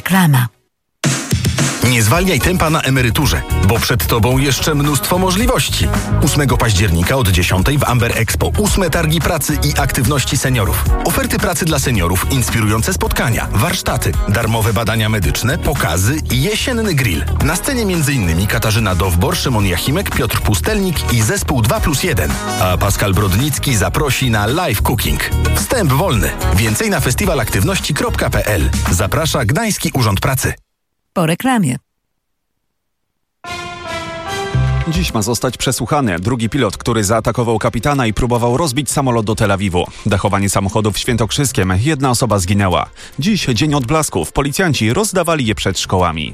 Reklama. Nie zwalniaj tempa na emeryturze, bo przed Tobą jeszcze mnóstwo możliwości. 8 października od 10 w Amber Expo 8 targi pracy i aktywności seniorów. Oferty pracy dla seniorów, inspirujące spotkania, warsztaty, darmowe badania medyczne, pokazy i jesienny grill. Na scenie m.in. Katarzyna Dowbor, Szymon Jachimek, Piotr Pustelnik i zespół 2+1. A Pascal Brodnicki zaprosi na live cooking. Wstęp wolny. Więcej na festiwalaktywności.pl. Zaprasza Gdański Urząd Pracy. Po reklamie. Dziś ma zostać przesłuchany drugi pilot, który zaatakował kapitana i próbował rozbić samolot do Tel Awiwu. Dachowanie samochodu w Świętokrzyskiem. 1 osoba zginęła. Dziś dzień odblasków. Policjanci rozdawali je przed szkołami.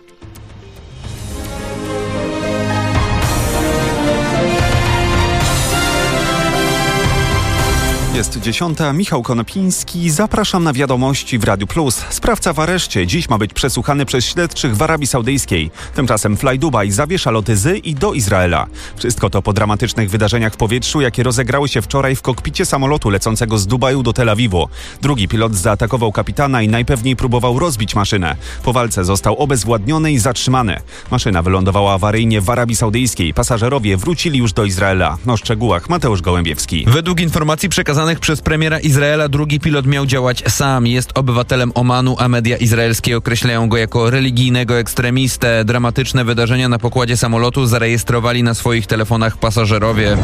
Jest 10. Michał Konopiński. Zapraszam na wiadomości w Radiu Plus. Sprawca w areszcie. Dziś ma być przesłuchany przez śledczych w Arabii Saudyjskiej. Tymczasem Fly Dubai zawiesza loty z i do Izraela. Wszystko to po dramatycznych wydarzeniach w powietrzu, jakie rozegrały się wczoraj w kokpicie samolotu lecącego z Dubaju do Tel Awiwu. Drugi pilot zaatakował kapitana i najpewniej próbował rozbić maszynę. Po walce został obezwładniony i zatrzymany. Maszyna wylądowała awaryjnie w Arabii Saudyjskiej. Pasażerowie wrócili już do Izraela. O szczegółach Mateusz Gołębiewski. Według informacji przekazanych przez premiera Izraela drugi pilot miał działać sam. Jest obywatelem Omanu, a media izraelskie określają go jako religijnego ekstremistę. Dramatyczne wydarzenia na pokładzie samolotu zarejestrowali na swoich telefonach pasażerowie.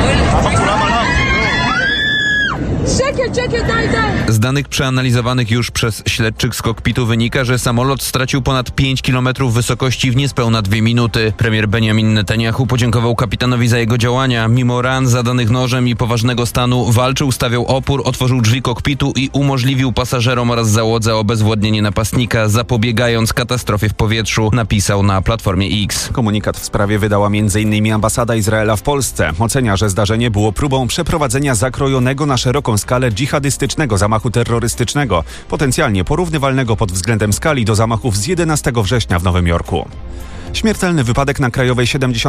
Z danych przeanalizowanych już przez śledczych z kokpitu wynika, że samolot stracił ponad 5 km wysokości w niespełna 2 minuty. Premier Benjamin Netanyahu podziękował kapitanowi za jego działania. Mimo ran zadanych nożem i poważnego stanu walczył, stawiał opór, otworzył drzwi kokpitu i umożliwił pasażerom oraz załodze obezwładnienie napastnika, zapobiegając katastrofie w powietrzu, napisał na Platformie X. Komunikat w sprawie wydała m.in. ambasada Izraela w Polsce. Ocenia, że zdarzenie było próbą przeprowadzenia zakrojonego na szeroką skalę dżihadystycznego zamachu terrorystycznego, potencjalnie porównywalnego pod względem skali do zamachów z 11 września w Nowym Jorku. Śmiertelny wypadek na Krajowej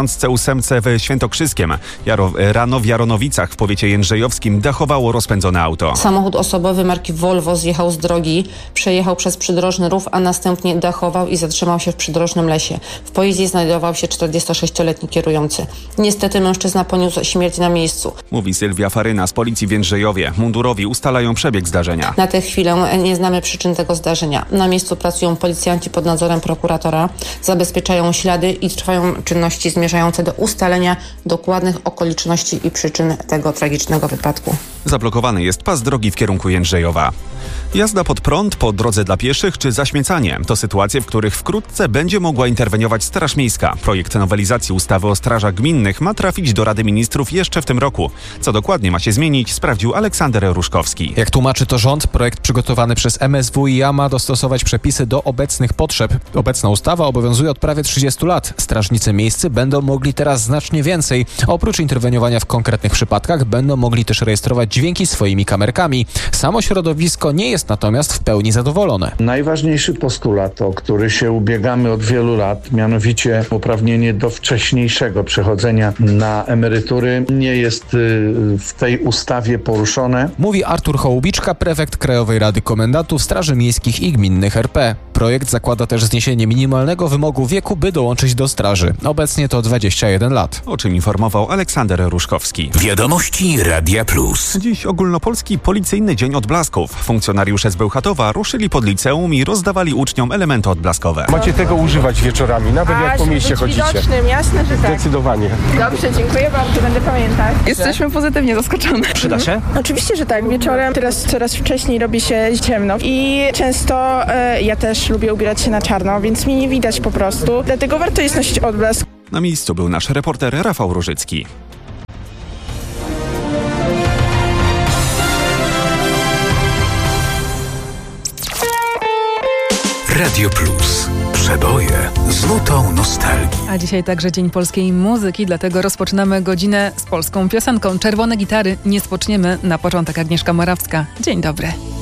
78 w Świętokrzyskiem. Rano w Jaronowicach w powiecie jędrzejowskim dachowało rozpędzone auto. Samochód osobowy marki Volvo zjechał z drogi, przejechał przez przydrożny rów, a następnie dachował i zatrzymał się w przydrożnym lesie. W pojeździe znajdował się 46-letni kierujący. Niestety mężczyzna poniósł śmierć na miejscu. Mówi Sylwia Faryna z policji w Jędrzejowie. Mundurowi ustalają przebieg zdarzenia. Na tę chwilę nie znamy przyczyn tego zdarzenia. Na miejscu pracują policjanci pod nadzorem prokuratora, zabezpieczają ślady i trwają czynności zmierzające do ustalenia dokładnych okoliczności i przyczyn tego tragicznego wypadku. Zablokowany jest pas drogi w kierunku Jędrzejowa. Jazda pod prąd po drodze dla pieszych czy zaśmiecanie to sytuacje, w których wkrótce będzie mogła interweniować Straż Miejska. Projekt nowelizacji ustawy o strażach gminnych ma trafić do Rady Ministrów jeszcze w tym roku. Co dokładnie ma się zmienić, sprawdził Aleksander Ruszkowski. Jak tłumaczy to rząd, projekt przygotowany przez MSWiA ma dostosować przepisy do obecnych potrzeb. Obecna ustawa obowiązuje od prawie 30 lat. Strażnicy miejscy będą mogli teraz znacznie więcej. Oprócz interweniowania w konkretnych przypadkach będą mogli też rejestrować dźwięki swoimi kamerkami. Samo środowisko nie jest natomiast w pełni zadowolone. Najważniejszy postulat, o który się ubiegamy od wielu lat, mianowicie uprawnienie do wcześniejszego przechodzenia na emerytury, nie jest w tej ustawie poruszone. Mówi Artur Hołubiczka, prefekt Krajowej Rady Komendantów Straży Miejskich i Gminnych RP. Projekt zakłada też zniesienie minimalnego wymogu wieku, by dołączyć do straży. Obecnie to 21 lat. O czym informował Aleksander Ruszkowski. Wiadomości Radia Plus. Dziś ogólnopolski policyjny dzień odblasków. Funkcjonariusze z Bełchatowa ruszyli pod liceum i rozdawali uczniom elementy odblaskowe. Macie tego używać wieczorami, nawet jak po mieście chodzicie. Widocznym, jasne, że tak. Zdecydowanie. Dobrze, dziękuję bardzo, będę pamiętać. Jesteśmy pozytywnie zaskoczone. Przyda się? Oczywiście, że tak. Wieczorem teraz coraz wcześniej robi się ciemno i często ja też lubię ubierać się na czarno, więc mnie nie widać po prostu. Dlatego warto jest nosić odblask. Na miejscu był nasz reporter Rafał Różycki. Radio Plus. Przeboje z nutą nostalgii. A dzisiaj także Dzień Polskiej Muzyki, dlatego rozpoczynamy godzinę z polską piosenką. Czerwone gitary nie spoczniemy. Na początek Agnieszka Morawska. Dzień dobry.